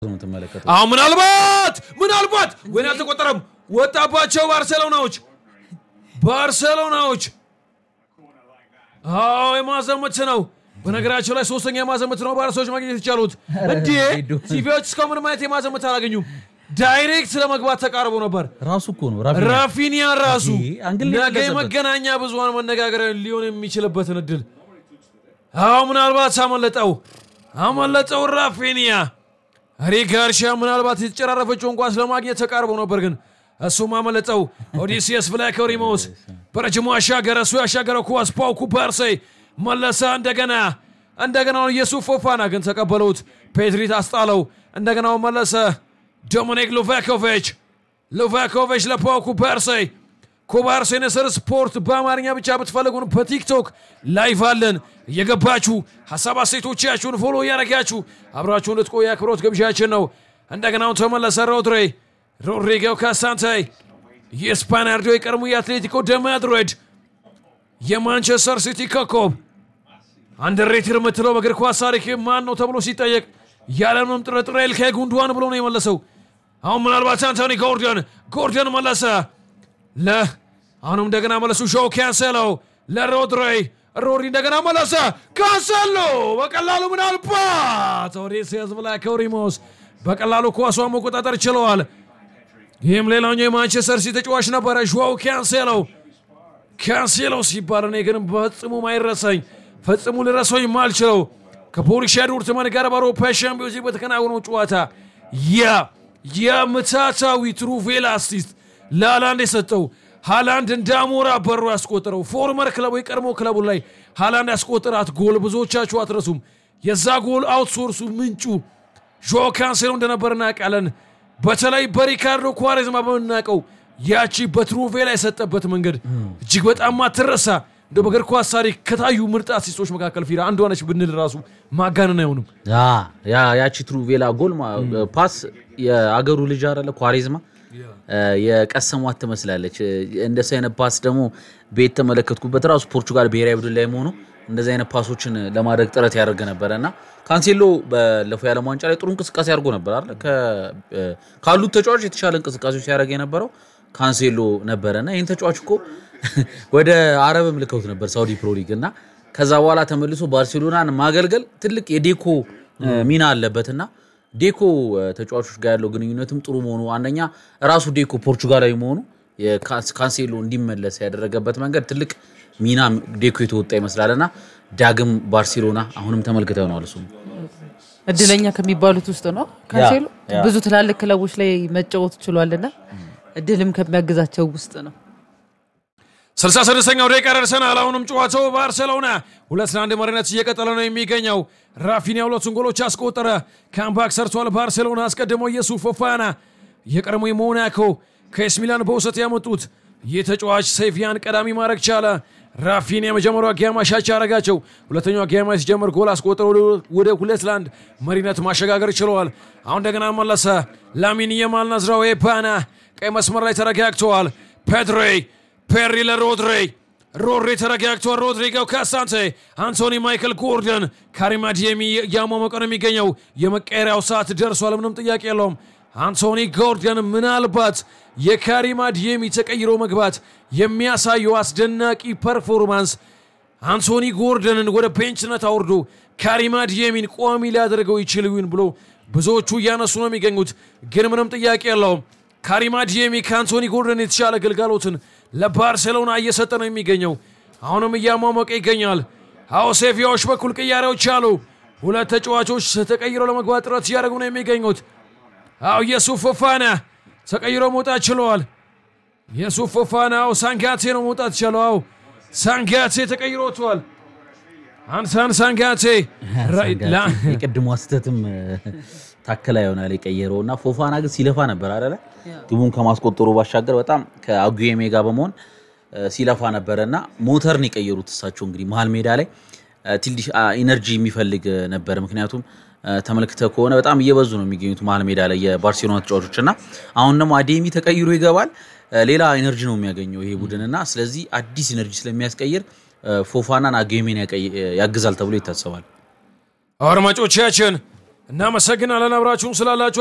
ነው ተመለከተው ምናልባት ወይን አልተቆጠረም ወጣባቸው ባርሴሎናዎች የማዘመት ነው በነገራቸው ላይ ሶስተኛ የማዘመት ነው ባርሶች ማግኘት ይቻሉት እንዴ ሲቪዎች እስከምን ማለት የማዘመት አላገኙም ዳይሬክት ለመግባት ተቃርቦ ነበር ራሱ እኮ ነው ራፊኒያ ራሱ ነገ መገናኛ ብዙሃን መነጋገር ሊሆን የሚችልበትን እድል ምናልባት አመለጠው ራፊኒያ ሪጋርሻ ምናልባት የተጨራረፈችውን ኳስ ለማግኘት ተቃርቦ ነበር ግን እሱም አመለጠው ኦዲሲየስ ፍላኮሪሞስ በረጅሙ ያሻገረው ኳስ ፓው ኩባርሴ መለሰ እንደገና ኢየሱስ ፎፋና ግን ተቀበሉት ፔድሪ ታስጣለው እንደገና መለሰ ዶሚኒክ ሉቫኮቪች ለፓው ኩባርሴ ነስር ስፖርት በአማርኛ ብቻ ብትፈልጉን በቲክቶክ ላይቭ አለን እየገባችሁ ሐሳብ አስተያየቶቻችሁን ፎሎ ያረጋችሁ አብራችሁን ልትቆዩ አክብሮት ግብዣችን ነው እንደገናው ተመለሰ ሮድሪጎ ካሳንቴ የስፓናርዶ የቀድሞ የአትሌቲኮ ደ ማድሪድ የማንቸስተር ሲቲ ኮከብ አንደርሬትድ የምትለው በእግር ኳስ ታሪክ ማን ነው ተብሎ ሲጠየቅ ያለምንም ጥርጥር ኢልካይ ጉንዶዋን ብሎ ነው የመለሰው አሁን ምናልባት አንቶኒ ጎርደን መለሰ አሁንም እንደገና መለሱ ጆ ካንሴሎ ለሮድሪ እንደገና መለሰ ካንሴሎ በቀላሉ ምናልባት ኦዲሲየስ ፍላኮሪሞስ በቀላሉ ኳሷን መቆጣጠር ችለዋል ይህም ሌላኛው የማንቸስተር ሲቲ ተጫዋች ነበረ ጆ ካንሴሎ ሲባል እኔ ግን ፈጽሞ ልረሳኝ ማልችለው ከቦሩሲያ ዶርትመንድ ጋር በአውሮፓ ሻምፒዮንስ ሊግ በተከናወነው ጨዋታ የምታታዊ ትሩቬላ አሲስት ለሃላንድ የሰጠው ሃላንድ እንዳሞራ በሩ ያስቆጠረው ፎርመር ክለቡ የቀድሞ ክለቡ ላይ ሃላንድ ያስቆጠራት ጎል ብዙዎቻችሁ አትረሱም የዛ ጎል አውትሶርሱ ምንጩ ጆ ካንሴሎ እንደነበርና ቃለን በተለይ በሪካርዶ ኳሬዝማ በመናቀው ያቺ በትሩቬላ የሰጠበት መንገድ እጅግ በጣም ማትረሳ እንደው በእግር ኳስ ታሪክ ከታዩ ምርጥ አሲስቶች መካከል ፊራ አንዷ ነች ብንል ራሱ ማጋነን አይሆንም ያቺ ትሩቬላ ጎል ፓስ የአገሩ ልጅ አይደለ ኳሬዝማ የቀሰሟት ትመስላለች እንደዚህ አይነት ፓስ ደግሞ ቤት ተመለከትኩበት ራሱ ፖርቹጋል ብሔራዊ ቡድን ላይ ሆኖ እንደዚህ አይነት ፓሶችን ለማድረግ ጥረት ያደርግ ነበርና ካንሴሎ በለፈው ያለ ዋንጫ ላይ ጥሩ እንቅስቃሴ አድርጎ ነበር አይደል ካሉት ተጫዋቾች የተሻለ እንቅስቃሴዎች ያደርግ የነበረው ካንሴሎ ነበርና ይሄን ተጫዋች እኮ ወደ አረብም ልከውት ነበር ሳውዲ ፕሮ ሊግ እና ከዛ በኋላ ተመልሶ ባርሴሎናን ማገልገል ትልቅ የዴኮ ሚና አለበትና ዴኮ ተጫዋቾች ጋር ያለው ግንኙነትም ጥሩ መሆኑ አንደኛ ራሱ ዴኮ ፖርቹጋላዊ መሆኑ የካንሴሎ እንዲመለስ ያደረገበት መንገድ ትልቅ ሚና ዴኮ የተወጣ ይመስላልና ዳግም ባርሴሎና አሁንም ተመልክተው ነው አልሱ እድለኛ ከሚባሉት ውስጥ ነው ካንሴሎ ብዙ ትላልቅ ክለቦች ላይ መጫወት ችሏልና እድልም ከሚያግዛቸው ውስጥ ነው 66ኛው ደቂቃ ደርሰናል አሁንም ጨዋታው ባርሴሎና 2-1 መሪነት እየቀጠለ ነው የሚገኘው ራፊኒያ ሁለቱን ጎሎች አስቆጠረ ካምባክ ሰርቷል ባርሴሎና አስቀድሞ ኢየሱስ ፎፋና የቀድሞ ሞናኮ ከኤስ ሚላን በውሰት ያመጡት የተጫዋች ሴቪያን ቀዳሚ ማድረግ ቻለ ራፊኒያ መጀመሪያው አጋማሽ አቻረጋቸው ሁለተኛው አጋማሽ ሲጀምር ጎል አስቆጠረ ወደ 2-1 መሪነት ማሸጋገር ችለዋል አሁን እንደገና መለሰ ላሚን ያማል ናዝራዊ ባና ቀይ መስመር ላይ ተረጋግተዋል ፔሪ ለሮድሪ ተረጋግቷል ሮድሪጎ ካሳንቴ አንቶኒ ማይክል ጎርደን ካሪም አዲየሚ ያሟሟቀ ነው የሚገኘው የመቀየሪያው ሰዓት ደርሷል ምንም ጥያቄ የለውም አንቶኒ ጎርደን ምናልባት የካሪም አዲየሚ ተቀይሮ መግባት የሚያሳየው አስደናቂ ፐርፎርማንስ አንቶኒ ጎርደንን ወደ ቤንችነት አውርዶ ካሪም አዲየሚን ቋሚ ሊያደርገው ይችላል ብሎ ብዙዎቹ ያነሱ ነው የሚገኙት ግን ምንም ጥያቄ የለውም ካሪም አዲየሚ ከአንቶኒ ጎርደን የተሻለ ግልጋሎትን ለባርሴሎና እየሰጠ ነው የሚገኘው አሁንም ያሟሟቀ ይገኛል ሴቪያዎች በኩል ቅያሬዎች አሉ ሁለት ተጫዋቾች ተቀይረው ለመግባት ጥረት ያደርጉ ነው የሚገኙት ኢየሱስ ፎፋና ተቀይሮ መውጣት ችሏል ኢየሱስ ፎፋና ሳንጋቴ ነው መውጣት ቻለው ሳንጋቴ ተቀይሮ ወጥቷል አንሳን ሳንጋቴ የቀድሞ አስተትም ታከላ ይሆናል የቀየረውና ፎፋና ግን ሲለፋ ነበር አይደለ ግቡን ከማስቆጠሩ ባሻገር በጣም ከአጉዬሜ ጋር በመሆን ሲለፋ ነበርና ሞተርን የቀየሩት እሳቸው እንግዲህ መሃል ሜዳ ላይ ትልሽ ኢነርጂ የሚፈልግ ነበር ምክንያቱም ተመልክተ ከሆነ በጣም እየበዙ ነው የሚገኙት መሃል ሜዳ ላይ የባርሴሎና ተጫዋቾችና አሁን ደግሞ አዲየሚ ተቀይሮ ይገባል ሌላ ኢነርጂ ነው የሚያገኘው ይሄ ቡድንና ስለዚህ አዲስ ኢነርጂ ስለሚያስቀይር ፎፋናን አጉዬሜን ያግዛል ተብሎ ይታሰባል አድማጮቻችን እናመሰግናለን አብራችሁን ስላላችሁ